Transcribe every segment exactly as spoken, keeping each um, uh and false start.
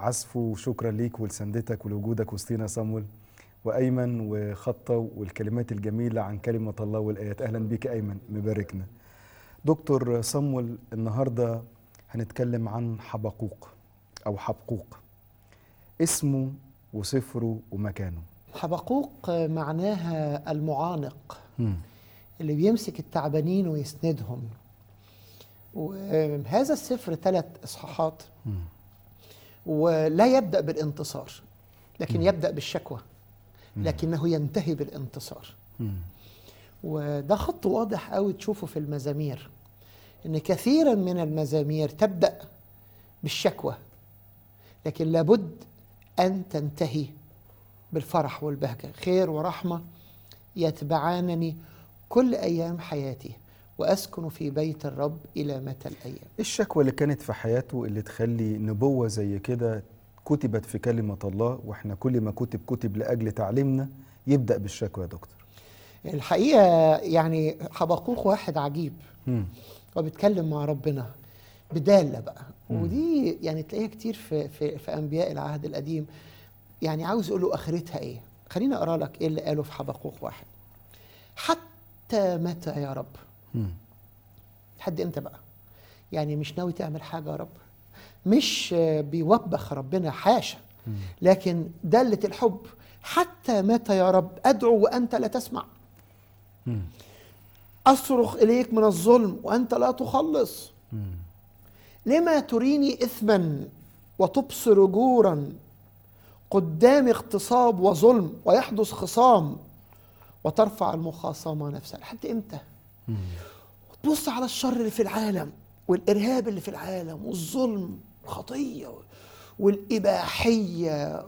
عزفه، وشكرا ليك ولسندتك ولوجودك وسطينا صامويل وأيمن وخطة والكلمات الجميلة عن كلمة الله والآيات. أهلا بيك أيمن، مباركنا. دكتور صامويل، النهاردة هنتكلم عن حبقوق أو حبقوق، اسمه وسفره ومكانه. حبقوق معناها المعانق، مم. اللي بيمسك التعبانين ويسندهم. وهذا السفر ثلاث إصحاحات، مم. ولا يبدأ بالانتصار لكن مم. يبدأ بالشكوى، لكنه ينتهي بالانتصار. مم. وده خط واضح قوي تشوفه في المزامير، إن كثيرا من المزامير تبدأ بالشكوى لكن لابد أن تنتهي بالفرح والبهجة. خير ورحمة يتبعانني كل أيام حياتي وأسكن في بيت الرب إلى متى الأيام. الشكوى اللي كانت في حياته اللي تخلي نبوة زي كده كتبت في كلمة الله، وإحنا كل ما كتب كتب لأجل تعليمنا، يبدأ بالشكوى يا دكتور. الحقيقة يعني حبقوق واحد عجيب، مم. وبيتكلم مع ربنا بدالة بقى. مم. ودي يعني تلاقيها كتير في, في, في أنبياء العهد القديم. يعني عاوز أقول له آخرتها إيه؟ خليني أقرأ لك إيه اللي قاله في حبقوق واحد. حتى متى يا رب؟ مم. لحد إمتى بقى؟ يعني مش ناوي تعمل حاجة يا رب؟ مش بيوبخ ربنا، حاشا، مم. لكن دالة الحب. حتى متى يا رب أدعو وأنت لا تسمع؟ مم. أصرخ إليك من الظلم وأنت لا تخلص. مم. لما تريني إثما وتبصر جورا؟ قدام اغتصاب وظلم ويحدث خصام وترفع المخاصمة نفسها. لحد إمتى؟ مم. وتبص على الشر اللي في العالم والإرهاب اللي في العالم والظلم والخطية والإباحية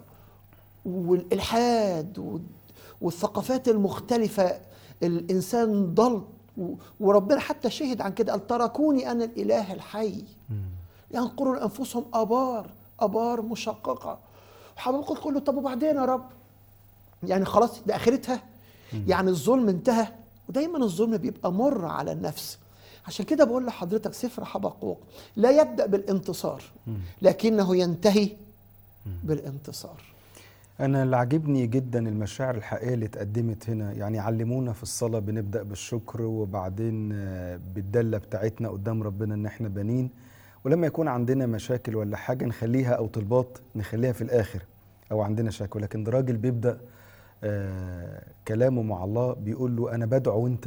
والإلحاد والثقافات المختلفة. الإنسان ضل، وربنا حتى شهد عن كده، قال تركوني أنا الإله الحي ينقروا لأنفسهم أبار أبار مشققة. حبقوق تقول له طب وبعدين يا رب؟ يعني خلاص ده آخرتها؟ يعني الظلم انتهى؟ ودايما الظلم بيبقى مر على النفس. عشان كده بقول لحضرتك سفر حبقوق لا يبدأ بالانتصار لكنه ينتهي بالانتصار. أنا اللي عجبني جدا المشاعر الحقيقية اللي اتقدمت هنا. يعني علمونا في الصلاة بنبدأ بالشكر، وبعدين بالدلة بتاعتنا قدام ربنا إن احنا بنين، ولما يكون عندنا مشاكل ولا حاجة نخليها أو طلبات نخليها في الآخر، أو عندنا شكوى. لكن ده راجل بيبدأ آه كلامه مع الله بيقول له أنا بدعو وأنت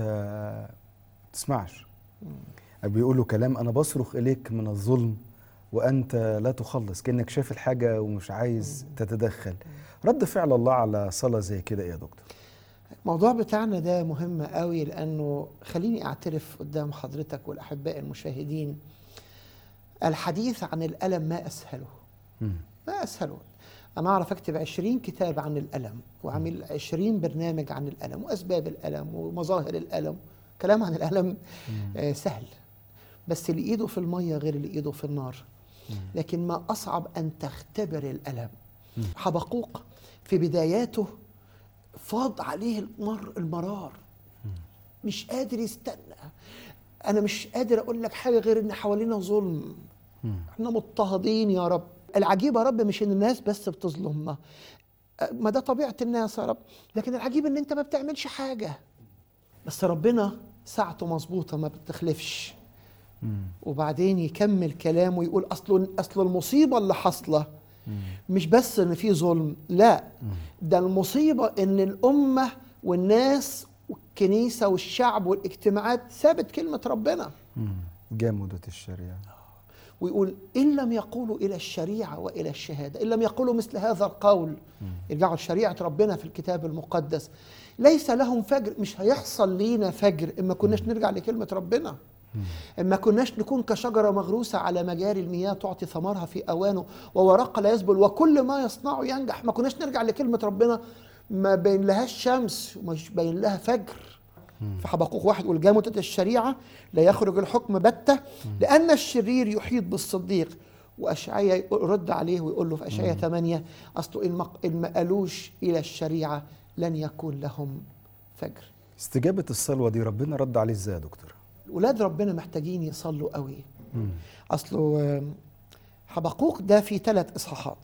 تسمعش، بيقول له كلام أنا بصرخ إليك من الظلم وأنت لا تخلص، كأنك شايف الحاجة ومش عايز تتدخل. رد فعل الله على صلاة زي كده يا دكتور؟ الموضوع بتاعنا ده مهم قوي، لأنه خليني أعترف قدام حضرتك والأحباء المشاهدين، الحديث عن الألم ما أسهله. مم. ما أسهله. أنا أعرف أكتب عشرين كتاب عن الألم، وعمل عشرين برنامج عن الألم وأسباب الألم ومظاهر الألم. كلام عن الألم آه سهل، بس اللي إيده في المية غير اللي إيده في النار. مم. لكن ما أصعب أن تختبر الألم. مم. حبقوق في بداياته فاض عليه المر المرار، مم. مش قادر يستنى. أنا مش قادر أقول لك حاجة غير إن حوالينا ظلم. مم. إحنا مضطهدين يا رب. العجيب يا رب مش إن الناس بس بتظلمنا، ما ده طبيعة الناس يا رب، لكن العجيب إن أنت ما بتعملش حاجة، بس ربنا ساعته مظبوطة ما بتخلفش. مم. وبعدين يكمل كلامه ويقول أصل أصل المصيبة اللي حصلة مش بس إن في ظلم، لا، مم. ده المصيبة إن الأمة والناس والكنيسة والشعب والاجتماعات سابت كلمة ربنا. جامدة الشريعة. ويقول إن لم يقولوا إلى الشريعة وإلى الشهادة، إن لم يقولوا مثل هذا القول، يرجعوا لشريعة ربنا في الكتاب المقدس، ليس لهم فجر. مش هيحصل لينا فجر إما كناش نرجع لكلمة ربنا، إما كناش نكون كشجرة مغروسة على مجاري المياه تعطي ثمرها في أوانه وورقها لا يذبل وكل ما يصنعه ينجح. ما كناش نرجع لكلمة ربنا، ما بين لهاش شمس ومش بين لها فجر. في حبقوق واحد يقول جامدة الشريعة لا يخرج الحكم بتة لأن الشرير يحيط بالصديق. وأشعياء يرد عليه ويقول له في أشعياء ثمانية أصله إن ما قالوش إلى الشريعة لن يكون لهم فجر. استجابة الصلوة دي ربنا رد عليه إزاي يا دكتور؟ ولاد ربنا محتاجين يصلوا قوي. مم. أصله حبقوق ده في ثلاث إصحاحات.